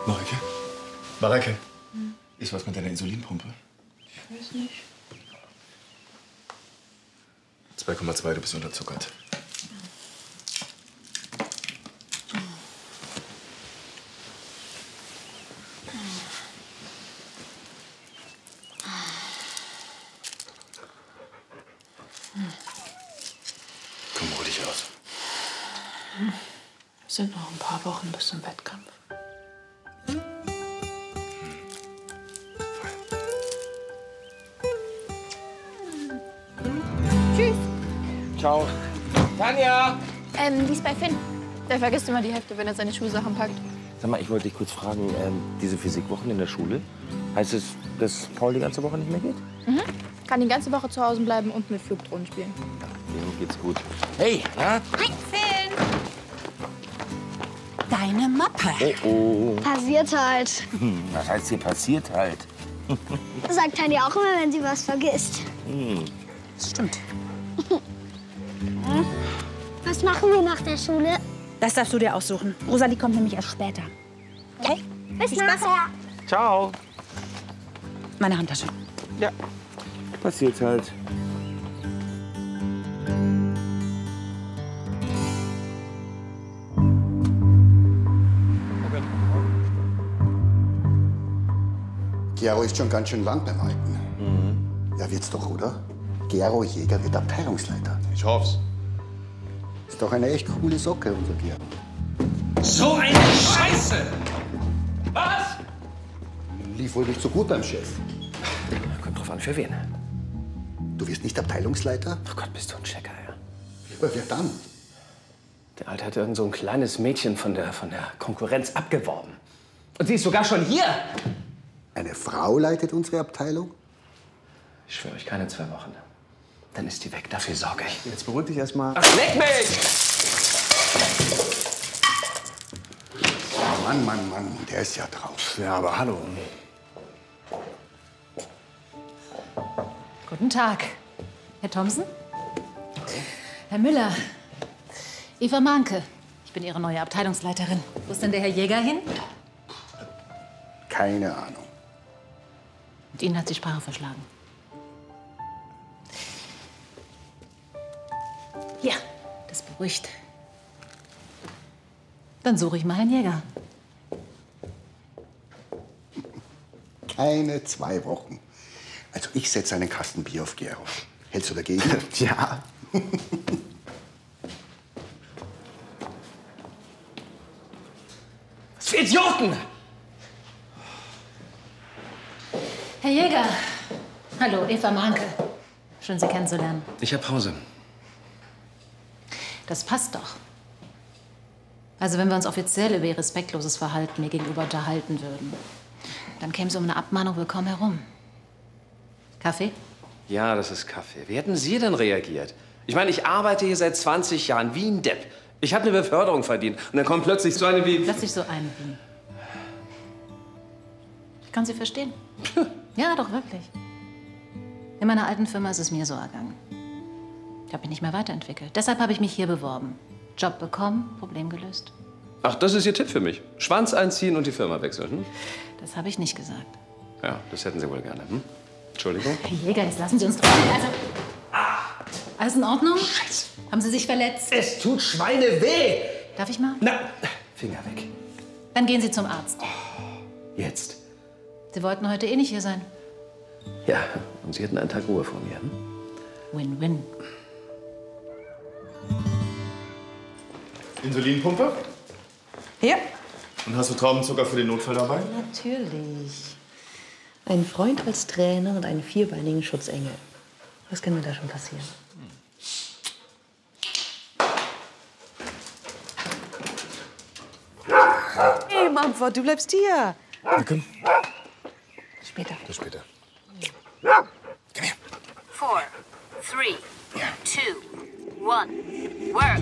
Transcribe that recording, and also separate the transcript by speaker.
Speaker 1: Mareike? Mareike? Ist was mit deiner Insulinpumpe?
Speaker 2: Ich weiß nicht.
Speaker 1: 2,2, du bist unterzuckert. Komm, ruh dich aus.
Speaker 2: Es sind noch ein paar Wochen bis zum Wettkampf.
Speaker 3: Tschüss.
Speaker 4: Ciao. Tanja!
Speaker 3: Die ist bei Finn. Der vergisst immer die Hälfte, wenn er seine Schulsachen packt.
Speaker 4: Sag mal, ich wollte dich kurz fragen, diese Physikwochen in der Schule, heißt es, dass Paul die ganze Woche nicht mehr geht?
Speaker 3: Mhm. Kann die ganze Woche zu Hause bleiben und mit Flugdrohnen spielen.
Speaker 4: Dem geht's gut. Hey, na?
Speaker 5: Hi, Finn! Deine Mappe.
Speaker 4: Oh, oh.
Speaker 6: Passiert halt.
Speaker 4: Was heißt hier passiert halt?
Speaker 6: Sagt Tanja auch immer, wenn sie was vergisst.
Speaker 5: Das stimmt.
Speaker 6: Was machen wir nach der Schule?
Speaker 5: Das darfst du dir aussuchen. Rosalie kommt nämlich erst später. Okay?
Speaker 6: Bis nachher.
Speaker 4: Ciao.
Speaker 5: Meine Handtasche.
Speaker 4: Ja, passiert halt.
Speaker 7: Gero ist schon ganz schön lang beim Alten. Ja, wird's doch, oder? Gero Jäger wird Abteilungsleiter.
Speaker 1: Ich hoff's.
Speaker 7: Ist doch eine echt coole Socke, unser Gero.
Speaker 8: So eine Scheiße! Was?
Speaker 7: Lief wohl nicht so gut beim Chef.
Speaker 4: Kommt drauf an, für wen?
Speaker 7: Du wirst nicht Abteilungsleiter?
Speaker 4: Ach Gott, bist du ein Checker, ja.
Speaker 7: Aber wer dann?
Speaker 4: Der Alte hat irgend so ein kleines Mädchen von der Konkurrenz abgeworben. Und sie ist sogar schon hier.
Speaker 7: Eine Frau leitet unsere Abteilung?
Speaker 4: Ich schwöre euch, keine 2 Wochen. Dann ist die weg, dafür sorge ich.
Speaker 9: Jetzt beruhig dich erst mal.
Speaker 4: Ach, leck mich!
Speaker 7: Mann, Mann, Mann, der ist ja drauf.
Speaker 9: Ja, aber hallo.
Speaker 10: Guten Tag, Herr Thomsen. Herr Müller. Eva Mahnke. Ich bin Ihre neue Abteilungsleiterin. Wo ist denn der Herr Jäger hin?
Speaker 7: Keine Ahnung.
Speaker 10: Und Ihnen hat die Sprache verschlagen. Ja, das beruhigt. Dann suche ich mal Herrn Jäger.
Speaker 7: Keine 2 Wochen. Also ich setze einen Kasten Bier auf Gero. Hältst du dagegen?
Speaker 9: Ja.
Speaker 4: Was für Idioten!
Speaker 10: Herr Jäger. Hallo, Eva Mahnke. Schön, Sie kennenzulernen.
Speaker 4: Ich habe Pause.
Speaker 10: Das passt doch. Also wenn wir uns offiziell über Ihr respektloses Verhalten mir gegenüber unterhalten würden, dann käme es um eine Abmahnung wohl kaum herum. Kaffee?
Speaker 4: Ja, das ist Kaffee. Wie hätten Sie denn reagiert? Ich meine, ich arbeite hier seit 20 Jahren wie ein Depp. Ich habe eine Beförderung verdient. Und dann kommt plötzlich so eine wie...
Speaker 10: Plötzlich so eine wie... Ich kann Sie verstehen. Ja, doch, wirklich. In meiner alten Firma ist es mir so ergangen. Ich habe mich nicht mehr weiterentwickelt. Deshalb habe ich mich hier beworben. Job bekommen, Problem gelöst.
Speaker 4: Ach, das ist Ihr Tipp für mich. Schwanz einziehen und die Firma wechseln, hm?
Speaker 10: Das habe ich nicht gesagt.
Speaker 4: Ja, das hätten Sie wohl gerne, hm? Entschuldigung.
Speaker 10: Herr Jäger, jetzt lassen Sie uns doch... Also... Alles in Ordnung?
Speaker 4: Scheiße.
Speaker 10: Haben Sie sich verletzt?
Speaker 4: Es tut Schweine weh!
Speaker 10: Darf ich mal?
Speaker 4: Na, Finger weg.
Speaker 10: Dann gehen Sie zum Arzt.
Speaker 4: Jetzt.
Speaker 10: Sie wollten heute eh nicht hier sein.
Speaker 4: Ja, und Sie hätten einen Tag Ruhe vor mir, hm?
Speaker 10: Win-win.
Speaker 1: Insulinpumpe?
Speaker 2: Ja,
Speaker 1: Und hast du Traubenzucker für den Notfall dabei?
Speaker 2: natürlich. Ein Freund als Trainer und einen vierbeinigen Schutzengel. Was kann mir da schon passieren? Hey, Mumford, du bleibst hier.
Speaker 1: Danke.
Speaker 2: Später.
Speaker 1: Bis später.
Speaker 11: 4, 3, 2, 1, work.